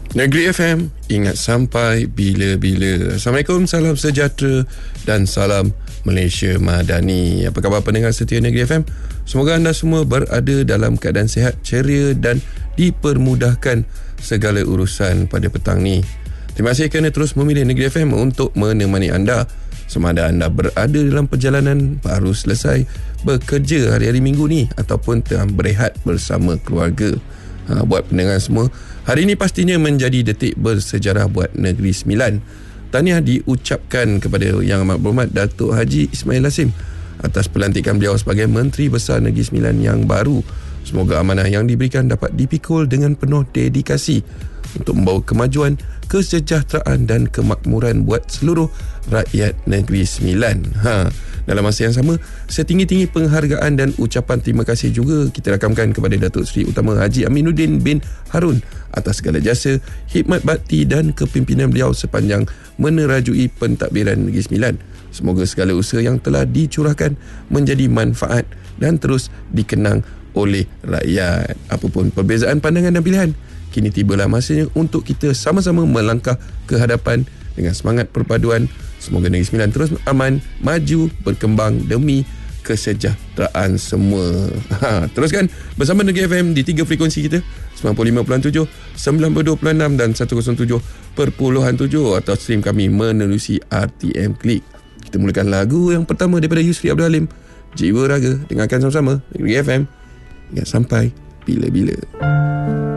Negeri FM, ingat sampai bila-bila. Assalamualaikum, salam sejahtera dan salam Malaysia Madani. Apa khabar pendengar setia Negeri FM? Semoga anda semua berada dalam keadaan sihat, ceria dan dipermudahkan segala urusan pada petang ni. Terima kasih kerana terus memilih Negeri FM untuk menemani anda. Sama ada anda berada dalam perjalanan, baru selesai bekerja hari-hari minggu ni, ataupun tengah berehat bersama keluarga. Buat pendengar semua, hari ini pastinya menjadi detik bersejarah buat Negeri Sembilan. Tahniah diucapkan kepada Yang Amat Berhormat Datuk Haji Ismail Hasim atas pelantikan beliau sebagai Menteri Besar Negeri Sembilan yang baru. Semoga amanah yang diberikan dapat dipikul dengan penuh dedikasi untuk membawa kemajuan, kesejahteraan dan kemakmuran buat seluruh rakyat Negeri Sembilan. Dalam masa yang sama, setinggi-tinggi penghargaan dan ucapan terima kasih juga kita rakamkan kepada Datuk Seri Utama Haji Aminuddin bin Harun atas segala jasa, khidmat bakti dan kepimpinan beliau sepanjang menerajui pentadbiran Negeri Sembilan. Semoga segala usaha yang telah dicurahkan menjadi manfaat dan terus dikenang oleh rakyat. Apapun perbezaan pandangan dan pilihan, kini tibalah masanya untuk kita sama-sama melangkah ke hadapan dengan semangat perpaduan. Semoga Negeri Sembilan terus aman, maju, berkembang demi kesejahteraan semua. Teruskan bersama Negeri FM di 3 frekuensi kita, 95.7, 92.6 dan 107.7 atau stream kami menerusi RTM Klik. Kita mulakan lagu yang pertama daripada Yusri Abdul Halim, Jiwa Raga. Dengarkan sama-sama Negeri FM. Ingat sampai bila-bila.